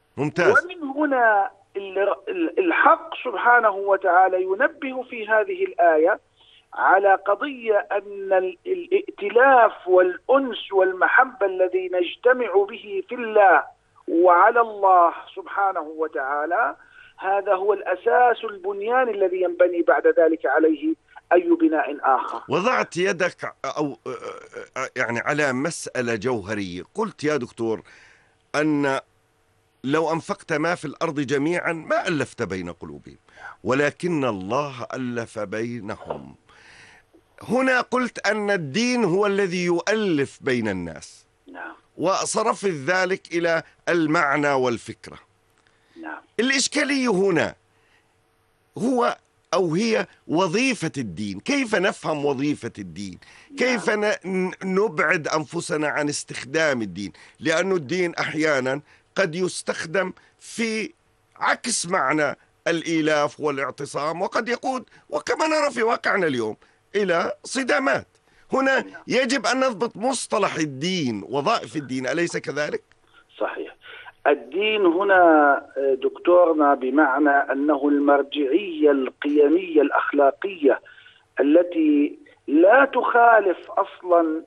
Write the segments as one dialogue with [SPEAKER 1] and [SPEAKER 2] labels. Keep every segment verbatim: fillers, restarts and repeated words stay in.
[SPEAKER 1] ممتاز.
[SPEAKER 2] ومن هنا الحق سبحانه وتعالى ينبه في هذه الآية على قضية أن الائتلاف والأنس والمحبة الذي نجتمع به في الله وعلى الله سبحانه وتعالى، هذا هو الأساس البنيان الذي ينبني بعد ذلك عليه أي بناء آخر.
[SPEAKER 1] وضعت يدك أو يعني على مسألة جوهرية، قلت يا دكتور أن لو أنفقت ما في الأرض جميعا ما ألفت بين قلوبهم، ولكن الله ألف بينهم. هنا قلت أن الدين هو الذي يؤلف بين الناس،
[SPEAKER 2] نعم.
[SPEAKER 1] وصرفت ذلك إلى المعنى والفكرة.
[SPEAKER 2] نعم.
[SPEAKER 1] الإشكالية هنا هو أو هي وظيفة الدين. كيف نفهم وظيفة الدين؟ كيف نبعد أنفسنا عن استخدام الدين؟ لأن الدين أحيانا قد يستخدم في عكس معنى الإيلاف والاعتصام، وقد يقود وكما نرى في واقعنا اليوم إلى صدامات. هنا يجب أن نضبط مصطلح الدين، وظائف الدين، أليس كذلك؟
[SPEAKER 2] صحيح. الدين هنا دكتورنا بمعنى أنه المرجعية القيمية الأخلاقية التي لا تخالف أصلا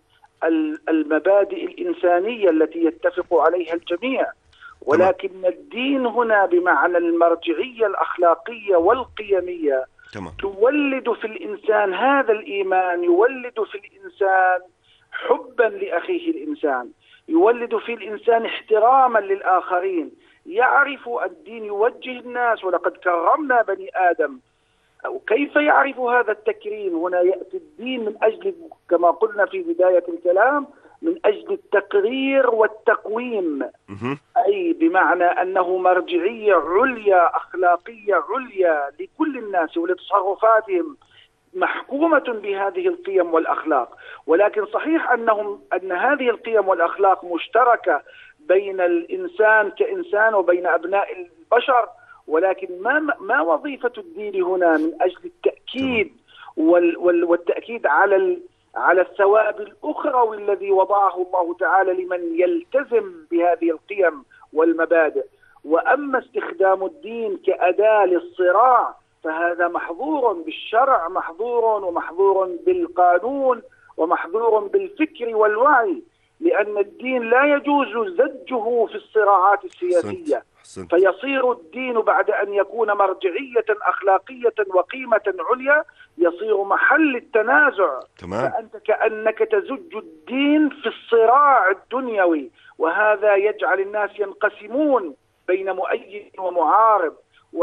[SPEAKER 2] المبادئ الإنسانية التي يتفق عليها الجميع، ولكن الدين هنا بمعنى المرجعية الأخلاقية والقيمية
[SPEAKER 1] تمام.
[SPEAKER 2] تولد في الإنسان هذا الإيمان، يولد في الإنسان حبا لأخيه الإنسان، يولد في الإنسان احتراما للآخرين، يعرف الدين يوجه الناس ولقد كرمنا بني آدم. أو كيف يعرف هذا التكريم؟ هنا يأتي الدين من أجل كما قلنا في بداية الكلام من أجل التقرير والتقويم، أي بمعنى أنه مرجعية عليا أخلاقية عليا لكل الناس ولتصرفاتهم محكومة بهذه القيم والأخلاق. ولكن صحيح أنهم أن هذه القيم والأخلاق مشتركة بين الإنسان كإنسان وبين أبناء البشر، ولكن ما ما وظيفة الدين هنا من أجل التأكيد وال وال والتأكيد على على الثواب الأخروي الذي وضعه الله تعالى لمن يلتزم بهذه القيم والمبادئ. وأما استخدام الدين كأداة للصراع فهذا محظور بالشرع، محظور ومحظور بالقانون ومحظور بالفكر والوعي، لأن الدين لا يجوز زجه في الصراعات السياسية، فيصير الدين بعد أن يكون مرجعية أخلاقية وقيمة عليا يصير محل التنازع.
[SPEAKER 1] تمام.
[SPEAKER 2] فأنت كأنك تزج الدين في الصراع الدنيوي، وهذا يجعل الناس ينقسمون بين مؤيد ومعارض،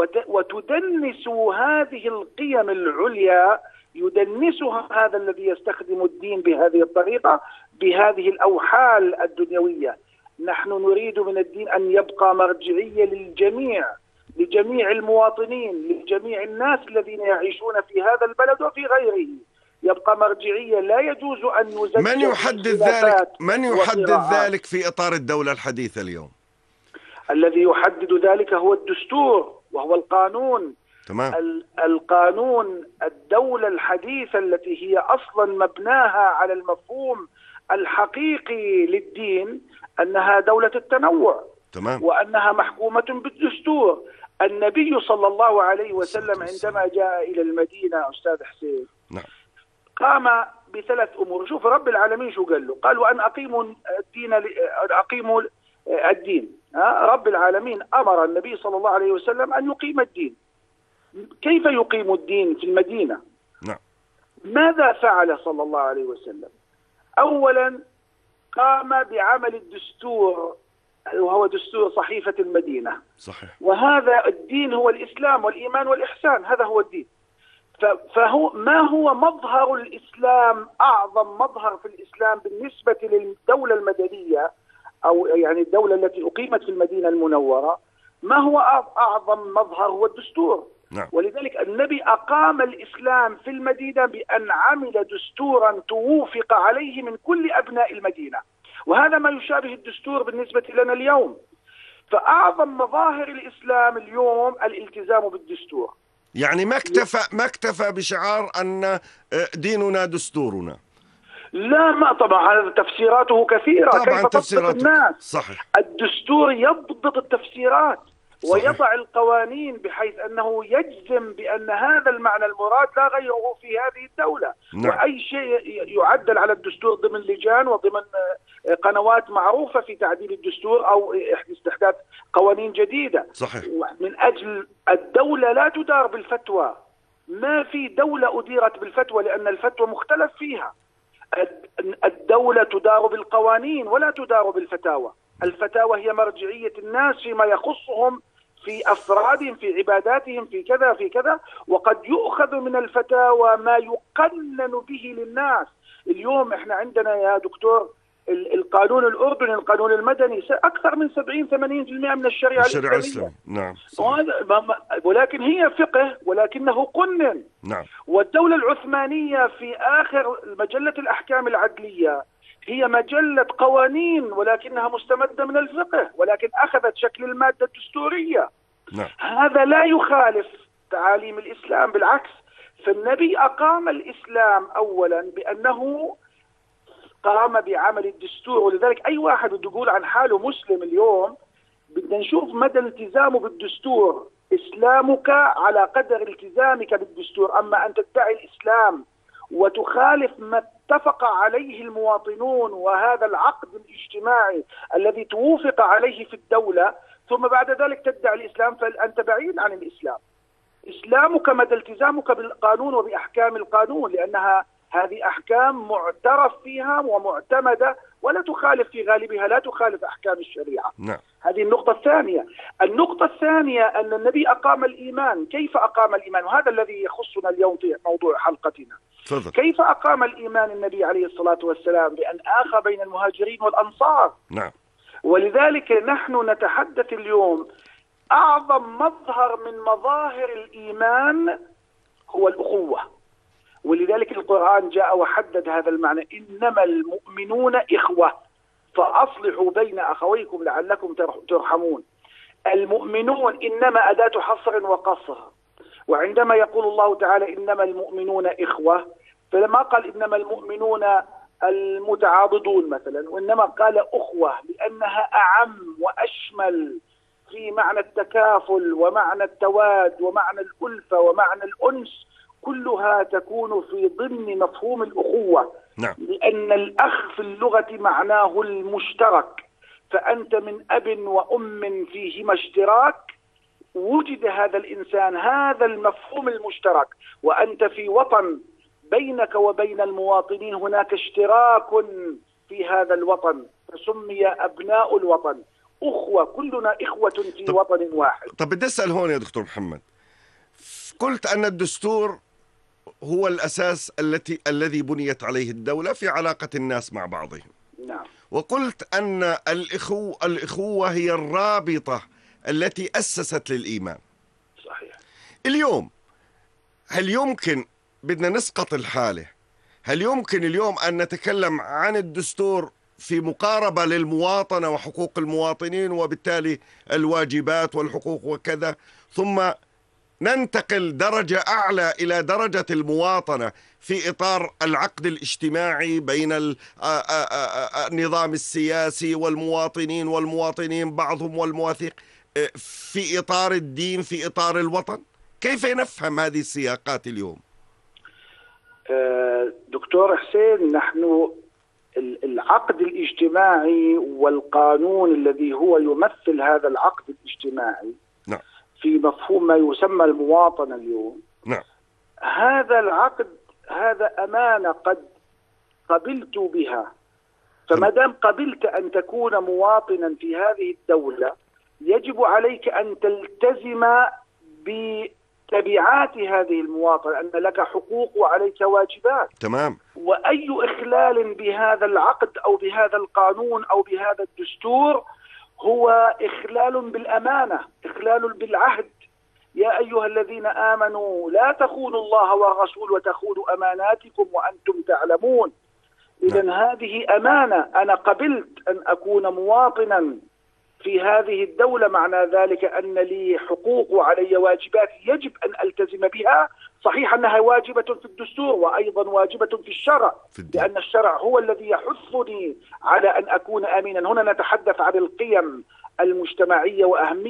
[SPEAKER 2] وتدنس هذه القيم العليا، يدنسها هذا الذي يستخدم الدين بهذه الطريقة بهذه الأوحال الدنيوية. نحن نريد من الدين أن يبقى مرجعية للجميع، لجميع المواطنين، لجميع الناس الذين يعيشون في هذا البلد وفي غيره، يبقى مرجعية لا يجوز أن يزج.
[SPEAKER 1] من يحدد ذلك؟ من يحدد ذلك في إطار الدولة الحديثة اليوم؟
[SPEAKER 2] الذي يحدد ذلك هو الدستور وهو القانون.
[SPEAKER 1] تمام.
[SPEAKER 2] القانون الدولة الحديثة التي هي أصلا مبناها على المفهوم الحقيقي للدين أنها دولة التنوع.
[SPEAKER 1] تمام.
[SPEAKER 2] وأنها محكومة بالدستور. النبي صلى الله عليه وسلم عندما جاء إلى المدينة أستاذ حسين
[SPEAKER 1] نعم.
[SPEAKER 2] قام بثلاث أمور. شوف رب العالمين شو قال له؟ قال وأن أقيموا الدين أقيموا الدين. رب العالمين أمر النبي صلى الله عليه وسلم أن يقيم الدين. كيف يقيم الدين في المدينة؟
[SPEAKER 1] نعم.
[SPEAKER 2] ماذا فعل صلى الله عليه وسلم؟ أولا قام بعمل الدستور وهو دستور صحيفة المدينة.
[SPEAKER 1] صحيح.
[SPEAKER 2] وهذا الدين هو الإسلام والإيمان والإحسان، هذا هو الدين. فهو ما هو مظهر الإسلام؟ أعظم مظهر في الإسلام بالنسبة للدولة المدنية أو يعني الدولة التي أقيمت في المدينة المنورة، ما هو أعظم مظهر؟ هو الدستور.
[SPEAKER 1] نعم.
[SPEAKER 2] ولذلك النبي أقام الإسلام في المدينة بأن عمل دستورا توافق عليه من كل أبناء المدينة، وهذا ما يشابه الدستور بالنسبة لنا اليوم. فأعظم مظاهر الإسلام اليوم الالتزام بالدستور.
[SPEAKER 1] يعني ما اكتفى ما اكتفى بشعار أن ديننا دستورنا.
[SPEAKER 2] لا، ما طبعا هذا تفسيراته كثيرة.
[SPEAKER 1] طبعا
[SPEAKER 2] كيف تضبط
[SPEAKER 1] تفسيراته
[SPEAKER 2] الناس؟
[SPEAKER 1] صحيح.
[SPEAKER 2] الدستور يضبط التفسيرات
[SPEAKER 1] صحيح.
[SPEAKER 2] ويضع القوانين بحيث أنه يجزم بأن هذا المعنى المراد لا غيره في هذه الدولة.
[SPEAKER 1] نعم.
[SPEAKER 2] وأي شيء يعدل على الدستور ضمن لجان وضمن قنوات معروفة في تعديل الدستور أو استحداث قوانين جديدة.
[SPEAKER 1] صحيح.
[SPEAKER 2] من أجل الدولة لا تدار بالفتوى، ما في دولة أديرت بالفتوى لأن الفتوى مختلف فيها. الدولة تدار بالقوانين ولا تدار بالفتاوى. الفتاوى هي مرجعية الناس فيما يخصهم في أفرادهم في عباداتهم في كذا في كذا، وقد يؤخذ من الفتاوى ما يقنن به للناس. اليوم احنا عندنا يا دكتور القانون الأردني، القانون المدني، أكثر من سبعين ثمانين بالمئة من الشريعة
[SPEAKER 1] الشريعة
[SPEAKER 2] الإسلامية.
[SPEAKER 1] نعم.
[SPEAKER 2] ولكن هي فقه ولكنه قنن.
[SPEAKER 1] نعم.
[SPEAKER 2] والدولة العثمانية في آخر مجلة الأحكام العدلية هي مجلة قوانين ولكنها مستمدة من الفقه، ولكن أخذت شكل المادة الدستورية.
[SPEAKER 1] نعم.
[SPEAKER 2] هذا لا يخالف تعاليم الإسلام، بالعكس. فالنبي أقام الإسلام أولا بأنه قام بعمل الدستور. ولذلك أي واحد بده يقول عن حاله مسلم اليوم بدنا نشوف مدى التزامه بالدستور. إسلامك على قدر التزامك بالدستور. أما أن تدعي الإسلام وتخالف ما اتفق عليه المواطنون وهذا العقد الاجتماعي الذي توافق عليه في الدولة ثم بعد ذلك تدعي الإسلام، فأنت بعيد عن الإسلام. إسلامك مدى التزامك بالقانون وبأحكام القانون، لأنها هذه أحكام معترف فيها ومعتمدة ولا تخالف في غالبها، لا تخالف أحكام الشريعة.
[SPEAKER 1] نعم.
[SPEAKER 2] هذه النقطة الثانية. النقطة الثانية أن النبي أقام الإيمان. كيف أقام الإيمان؟ وهذا الذي يخصنا اليوم في موضوع حلقتنا.
[SPEAKER 1] فضل.
[SPEAKER 2] كيف أقام الإيمان النبي عليه الصلاة والسلام؟ بأن آخى بين المهاجرين والأنصار.
[SPEAKER 1] نعم.
[SPEAKER 2] ولذلك نحن نتحدث اليوم أعظم مظهر من مظاهر الإيمان هو الأخوة. ولذلك القرآن جاء وحدد هذا المعنى: إنما المؤمنون إخوة فأصلحوا بين أخويكم لعلكم ترحمون. المؤمنون إنما أداة حصر وقصر. وعندما يقول الله تعالى إنما المؤمنون إخوة، فلما قال إنما المؤمنون المتعاضدون مثلا، وإنما قال أخوة لأنها أعم وأشمل في معنى التكافل ومعنى التواد ومعنى الألفة ومعنى الأنس، كلها تكون في ضمن مفهوم الأخوة.
[SPEAKER 1] نعم.
[SPEAKER 2] لأن الأخ في اللغة معناه المشترك، فأنت من أب وأم فيهما اشتراك، وجد هذا الإنسان هذا المفهوم المشترك، وأنت في وطن بينك وبين المواطنين هناك اشتراك في هذا الوطن، فسمي أبناء الوطن أخوة، كلنا إخوة في طب وطن واحد.
[SPEAKER 1] طب بدي أسأل هون يا دكتور محمد، قلت أن الدستور هو الأساس التي الذي بنيت عليه الدولة في علاقة الناس مع بعضهم.
[SPEAKER 2] نعم.
[SPEAKER 1] وقلت أن الإخوة, الإخوة هي الرابطة التي أسست للإيمان.
[SPEAKER 2] صحيح.
[SPEAKER 1] اليوم هل يمكن، بدنا نسقط الحالة، هل يمكن اليوم أن نتكلم عن الدستور في مقاربة للمواطنة وحقوق المواطنين وبالتالي الواجبات والحقوق وكذا، ثم ننتقل درجة أعلى إلى درجة المواطنة في إطار العقد الاجتماعي بين النظام السياسي والمواطنين والمواطنين بعضهم والمواثيق في إطار الدين في إطار الوطن؟ كيف نفهم هذه السياقات اليوم؟
[SPEAKER 2] دكتور حسين، نحن العقد الاجتماعي والقانون الذي هو يمثل هذا العقد الاجتماعي
[SPEAKER 1] نعم.
[SPEAKER 2] في مفهوم ما يسمى المواطنة اليوم.
[SPEAKER 1] نعم.
[SPEAKER 2] هذا العقد هذا أمانة قد قبلت بها، فما دام قبلت أن تكون مواطنا في هذه الدولة يجب عليك أن تلتزم بتبعات هذه المواطنة، أن لك حقوق وعليك واجبات.
[SPEAKER 1] تمام.
[SPEAKER 2] وأي إخلال بهذا العقد أو بهذا القانون أو بهذا الدستور هو إخلال بالأمانة، إخلال بالعهد. يا أيها الذين آمنوا لا تخونوا الله والرسول وتخونوا أماناتكم وأنتم تعلمون. إذن هذه أمانة، أنا قبلت أن أكون مواطنا في هذه الدولة، معنى ذلك أن لي حقوق وعلي واجبات يجب أن ألتزم بها. صحيح أنها واجبة في الدستور وأيضا واجبة في الشرع، لأن الشرع هو الذي يحثني على أن أكون آمنا. هنا نتحدث عن القيم المجتمعية وأهمية